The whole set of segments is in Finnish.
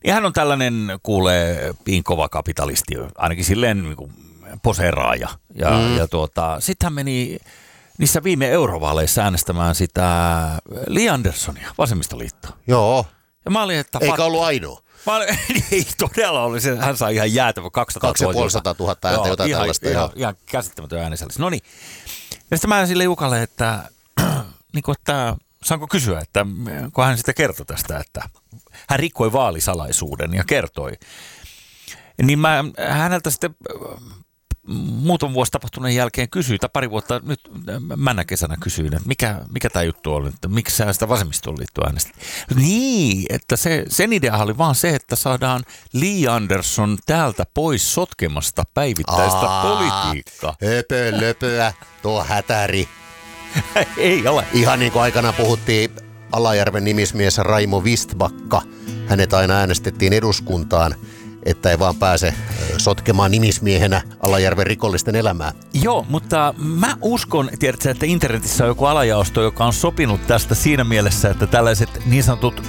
Niin hän on tällainen, kuulee, kova kapitalisti, ainakin silleen niin kuin poseeraaja. Sitten hän meni niissä viime eurovaaleissa äänestämään sitä Li Anderssonia, vasemmistoliittoa. Joo. Ja mä olin, että... Eikä ollut ainoa. Ei todella oli se, hän sai ihan jäätävä 200 000 ääntä, jotain tällaista. Ihan käsittämätön äänesällis. No niin. Ja sitten mä sille Jukalle, että, niin kuin, että saanko kysyä, että kun hän sitten kertoi tästä, että hän rikkoi vaalisalaisuuden ja kertoi. Niin mä häneltä sitten muutaman vuosi tapahtuneen jälkeen kysyin, tai pari vuotta nyt männä kesänä kysyin, että mikä tämä juttu oli, että miksi sä sitä vasemmistoliittoa äänestit. Niin, että sen idea oli vaan se, että saadaan Li Andersson täältä pois sotkemasta päivittäistä politiikkaa. Löpöä, tuo hätäri. Ei ole. Ihan niin kuin aikanaan puhuttiin Alajärven nimismies Raimo Vistbacka. Hänet aina äänestettiin eduskuntaan, että ei vaan pääse sotkemaan nimismiehenä Alajärven rikollisten elämää. Joo, mutta mä uskon, tiedätkö, että internetissä on joku alajaosto, joka on sopinut tästä siinä mielessä, että tällaiset niin sanotut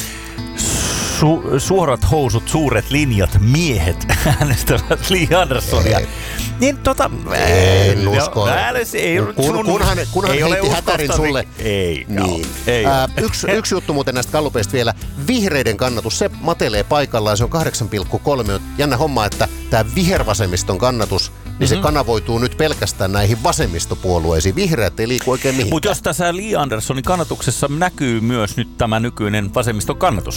suorat housut, suuret linjat miehet äänestävät Li Anderssonia. Niin en usko. Kunhan heitti hätärin sulle. Ei. Niin. Yksi juttu muuten näistä gallupeista vielä. Vihreiden kannatus, se matelee paikallaan, se on 8,3. Jännä homma, että tämä vihervasemmiston kannatus, niin se kanavoituu nyt pelkästään näihin vasemmistopuolueisiin. Vihreät ei liiku oikein mihinkään. Mutta jos tässä Li Anderssonin kannatuksessa näkyy myös nyt tämä nykyinen vasemmiston kannatus.